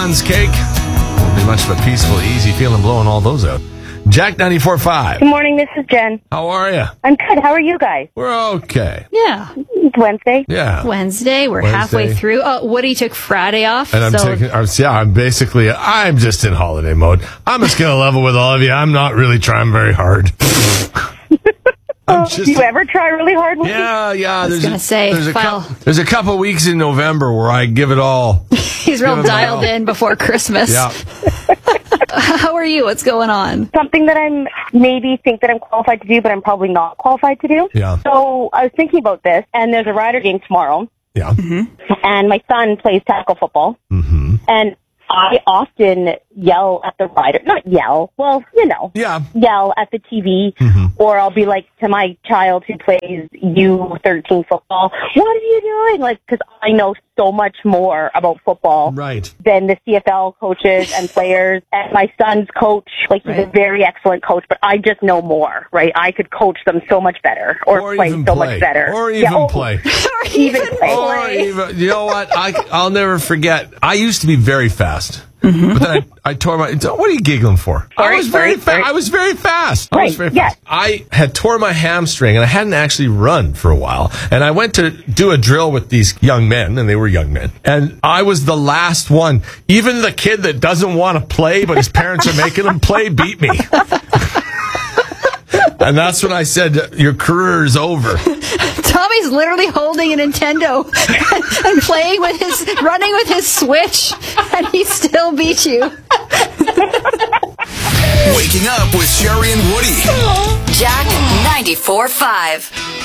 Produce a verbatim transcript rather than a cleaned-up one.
John's cake. Won't be much of a peaceful, easy feeling blowing all those out. Jack ninety-four point five. Good morning, this is Jen. How are you? I'm good. How are you guys? We're okay. Yeah. It's Wednesday. Yeah. Wednesday. We're Wednesday. halfway through. Oh, Woody took Friday off. And I'm so taking, I'm, yeah, I'm basically, I'm just in holiday mode. I'm just going to level with all of you. I'm not really trying very hard. I'm just, Do you ever try really hard? yeah, yeah. was There's gonna a, say, there's a, file- cou- there's a couple weeks in November where I give it all. he's real Give it dialed all. in before Christmas. Yeah. How are you? What's going on? Something that I'm maybe think that I'm qualified to do, but I'm probably not qualified to do. Yeah. So I was thinking about this, and there's a Rider game tomorrow, Yeah. and my son plays tackle football, Mm-hmm. and I often yell at the Rider, not yell, well, you know, Yeah. yell at the T V, Mm-hmm. or I'll be like to my child who plays U thirteen football, what are you doing? Like, because I know so much more about football Right. than the C F L coaches and players. And my son's coach, like he's a Right. very excellent coach, but I just know more, right? I could coach them so much better, or, Or play even so play. much better, Or even Yeah, oh, play. Or Even play. Or even, you know what? I, I'll never forget. I used to be very fast. But then I, I tore my. What are you giggling for? I Sorry, was very sorry, fast. sorry. I was very fast. I was Right, very yes. fast. I had tore my hamstring, and I hadn't actually run for a while. And I went to do a drill with these young men, and they were young men. And I was the last one. Even the kid that doesn't want to play, but his parents are making him play, beat me. And that's when I said, "Your career is over." Tommy's literally holding a Nintendo and playing with his, running with his Switch, and he still beat you. Waking up with Sherry and Woody. Jack ninety-four point five.